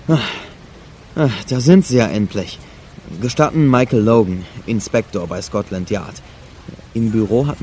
Da sind Sie ja endlich. Gestatten Michael Logan, Inspektor bei Scotland Yard. Im Büro hat